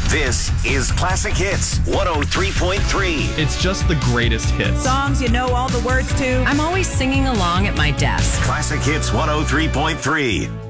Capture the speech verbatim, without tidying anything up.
This is Classic Hits one oh three point three. It's just the greatest hits. Songs you know all the words to. I'm always singing along at my desk. Classic Hits one oh three point three.